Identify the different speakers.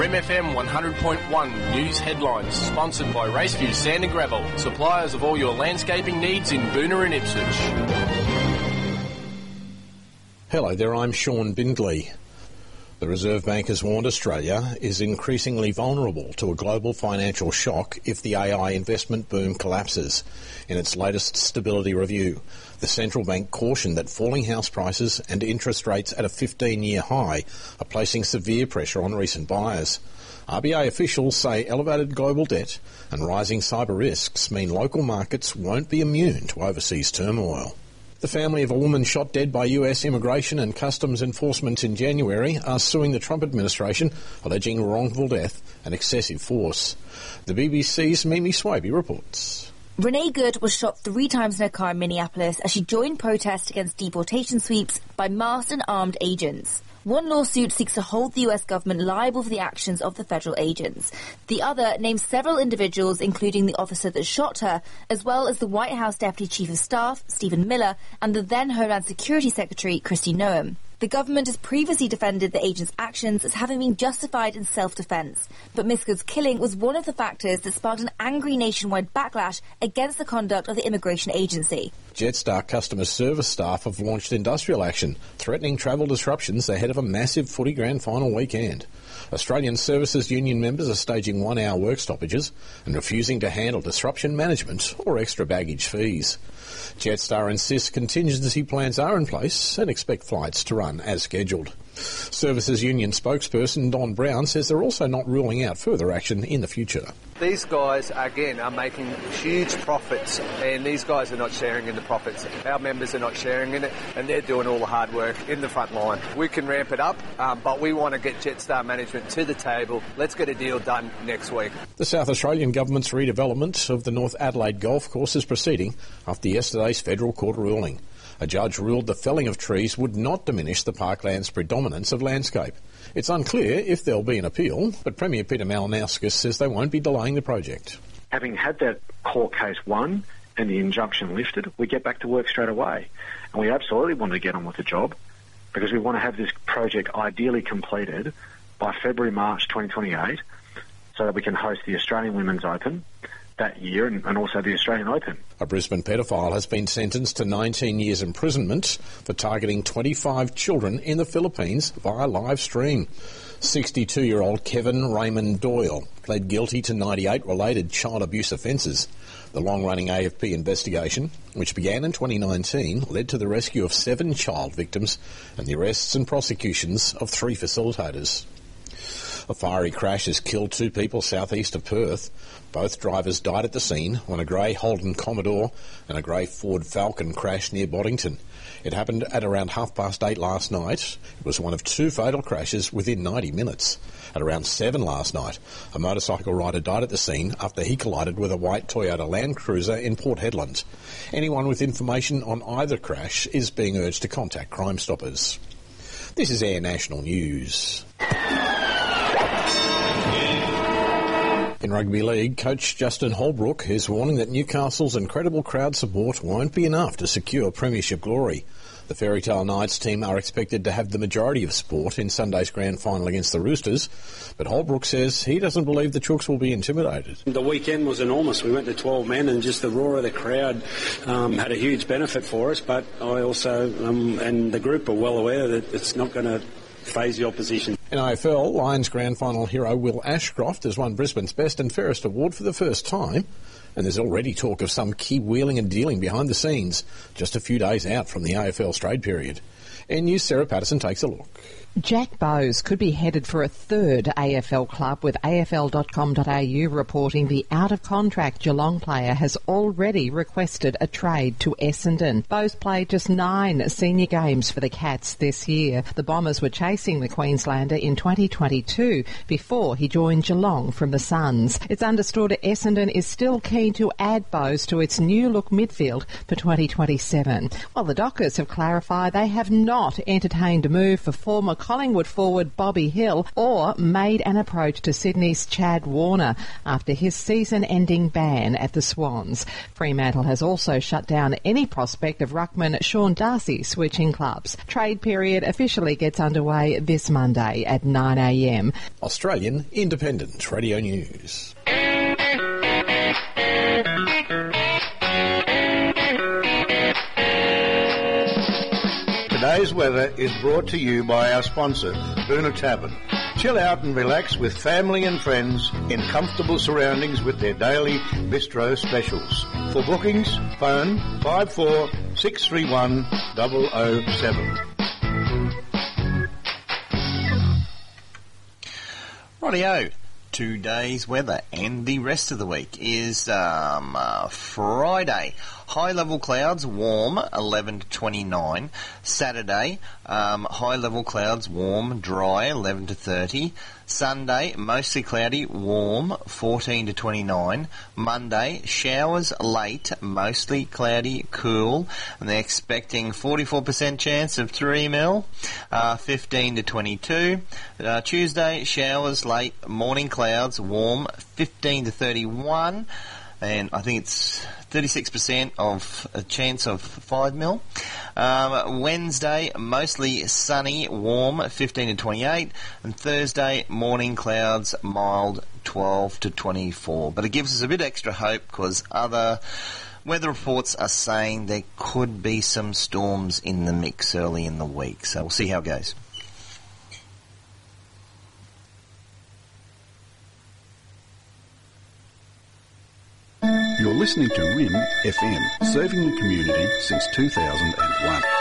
Speaker 1: MFM 100.1 News Headlines, sponsored by Raceview Sand and Gravel, suppliers of all your landscaping needs in Boonah and Ipswich.
Speaker 2: Hello there, I'm Sean Bindley. The Reserve Bank has warned Australia is increasingly vulnerable to a global financial shock if the AI investment boom collapses. In its latest stability review, the central bank cautioned that falling house prices and interest rates at a 15-year high are placing severe pressure on recent buyers. RBA officials say elevated global debt and rising cyber risks mean local markets won't be immune to overseas turmoil. The family of a woman shot dead by US Immigration and Customs Enforcement in January are suing the Trump administration, alleging wrongful death and excessive force. The BBC's Mimi Swaby reports.
Speaker 3: Renee Good was shot 3 times in her car in Minneapolis as she joined protests against deportation sweeps by masked and armed agents. One lawsuit seeks to hold the US government liable for the actions of the federal agents. The other names several individuals, including the officer that shot her, as well as the White House Deputy Chief of Staff, Stephen Miller, and the then Homeland Security Secretary, Kristi Noem. The government has previously defended the agents' actions as having been justified in self-defense, but Miss Good's killing was one of the factors that sparked an angry nationwide backlash against the conduct of the immigration agency.
Speaker 2: Jetstar customer service staff have launched industrial action, threatening travel disruptions ahead of a massive footy grand final weekend. Australian Services Union members are staging 1-hour work stoppages and refusing to handle disruption management or extra baggage fees. Jetstar insists contingency plans are in place and expect flights to run as scheduled. Services Union spokesperson Don Brown says they're also not ruling out further action in the future.
Speaker 4: These guys, again, are making huge profits, and these guys are not sharing in the profits. Our members are not sharing in it, and they're doing all the hard work in the front line. We can ramp it up, but we want to get Jetstar management to the table. Let's get a deal done next week.
Speaker 2: The South Australian government's redevelopment of the North Adelaide Golf Course is proceeding after yesterday's federal court ruling. A judge ruled the felling of trees would not diminish the parkland's predominance of landscape. It's unclear if there'll be an appeal, but Premier Peter Malinauskas says they won't be delaying the project.
Speaker 5: Having had that court case won and the injunction lifted, we get back to work straight away. And we absolutely want to get on with the job because we want to have this project ideally completed by February, March 2028 so that we can host the Australian Women's Open that year and also the Australian Open.
Speaker 2: A Brisbane pedophile has been sentenced to 19 years imprisonment for targeting 25 children in the Philippines via live stream. 62-year-old Kevin Raymond Doyle pled guilty to 98 related child abuse offences. The long-running AFP investigation, which began in 2019, led to the rescue of 7 child victims and the arrests and prosecutions of 3 facilitators. A fiery crash has killed 2 people southeast of Perth. Both drivers died at the scene when a grey Holden Commodore and a grey Ford Falcon crashed near Boddington. It happened at around 8:30 last night. It was one of 2 fatal crashes within 90 minutes. At around 7 last night, a motorcycle rider died at the scene after he collided with a white Toyota Land Cruiser in Port Hedland. Anyone with information on either crash is being urged to contact Crime Stoppers. This is Air National News. In rugby league, coach Justin Holbrook is warning that Newcastle's incredible crowd support won't be enough to secure premiership glory. The Fairytale Knights team are expected to have the majority of support in Sunday's grand final against the Roosters, but Holbrook says he doesn't believe the Chooks will be intimidated.
Speaker 6: The weekend was enormous. We went to 12 men and just the roar of the crowd had a huge benefit for us, but I also, and the group are well aware that it's not going to phase the opposition.
Speaker 2: In AFL, Lions grand final hero Will Ashcroft has won Brisbane's Best and Fairest award for the first time, and there's already talk of some key wheeling and dealing behind the scenes, just a few days out from the AFL trade period. News' Sarah Patterson takes a look.
Speaker 7: Jack Bowes could be headed for a third AFL club, with AFL.com.au reporting the out-of-contract Geelong player has already requested a trade to Essendon. Bowes played just 9 senior games for the Cats this year. The Bombers were chasing the Queenslander in 2022 before he joined Geelong from the Suns. It's understood Essendon is still keen to add Bowes to its new-look midfield for 2027. While the Dockers have clarified they have not entertained a move for former Collingwood forward Bobby Hill, or made an approach to Sydney's Chad Warner after his season-ending ban at the Swans. Fremantle has also shut down any prospect of ruckman Sean Darcy switching clubs. Trade period officially gets underway this Monday at 9 a.m.
Speaker 2: Australian Independent Radio News.
Speaker 8: Today's weather is brought to you by our sponsor, Boona Tavern. Chill out and relax with family and friends in comfortable surroundings with their daily bistro specials. For bookings, phone 54 631 007.
Speaker 9: Rightio. Today's weather and the rest of the week is Friday. High level clouds, warm, 11 to 29. Saturday, high level clouds, warm, dry, 11 to 30. Sunday, mostly cloudy, warm, 14 to 29. Monday, showers late, mostly cloudy, cool, and they're expecting 44% chance of 3 mil, 15 to 22. Tuesday, showers late, morning clouds, warm, 15 to 31. And I think it's 36% of a chance of 5 mil. Wednesday, mostly sunny, warm, 15 to 28. And Thursday, morning clouds, mild, 12 to 24. But it gives us a bit extra hope because other weather reports are saying there could be some storms in the mix early in the week. So we'll see how it goes.
Speaker 10: You're listening to RIN FM, serving the community since 2001.